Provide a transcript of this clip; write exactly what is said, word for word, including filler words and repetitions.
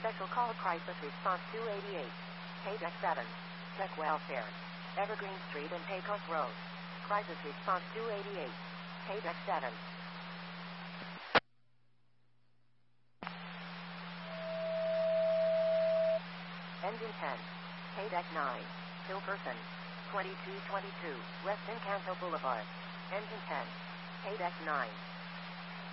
Special call crisis response two eighty-eight. Paydeck seven. Check welfare. Evergreen Street and Pecos Road. Crisis response two eighty-eight. Paydeck seven. Engine ten. Paydeck nine. Hillperson. twenty-two twenty-two. West Encanto Boulevard. Engine ten. Paydeck nine.